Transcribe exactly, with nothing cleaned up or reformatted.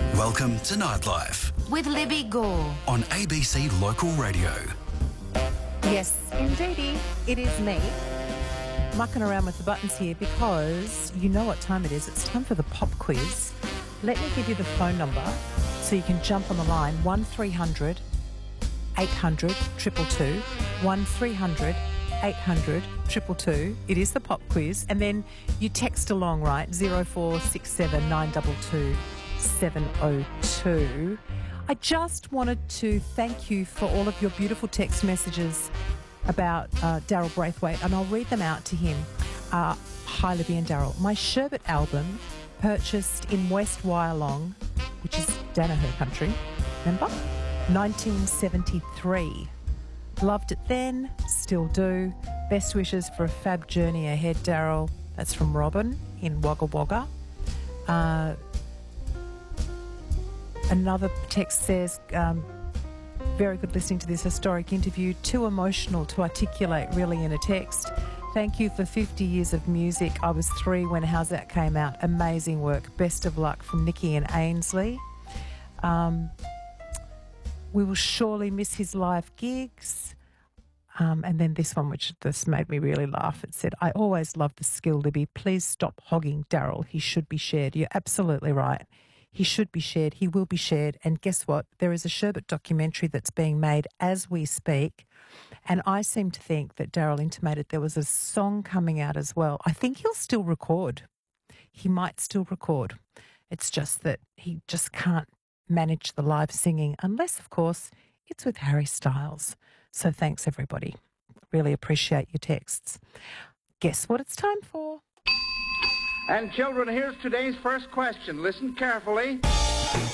Welcome to Nightlife with Libby Gore on A B C Local Radio. Yes, indeedy, it is me. Mucking around with the buttons here because you know what time it is. It's time for the pop quiz. Let me give you the phone number so you can jump on the line. one three hundred eight hundred two two two. one three hundred eight hundred two two two. It is the pop quiz. And then you text along, right? zero four six seven nine two two seven oh two. I just wanted to thank you for all of your beautiful text messages about uh, Daryl Braithwaite, and I'll read them out to him. Uh, Hi, Libby and Daryl. My Sherbet album, purchased in West Wyalong, which is Danaher country, remember? nineteen seventy-three. Loved it then, still do. Best wishes for a fab journey ahead, Daryl. That's from Robin in Wagga Wagga. Uh, another text says, um, very good listening to this historic interview. Too emotional to articulate really in a text. Thank you for fifty years of music. I was three when How's That came out. Amazing work. Best of luck from Nikki and Ainsley. Um, we will surely miss his live gigs. Um, and then this one, which this made me really laugh. It said, I always love the skill, Libby. Please stop hogging Daryl. He should be shared. You're absolutely right. He should be shared. He will be shared. And guess what? There is a Sherbet documentary that's being made as we speak. And I seem to think that Daryl intimated there was a song coming out as well. I think he'll still record. He might still record. It's just that he just can't manage the live singing unless, of course, it's with Harry Styles. So thanks, everybody. Really appreciate your texts. Guess what it's time for? And children, here's today's first question. Listen carefully.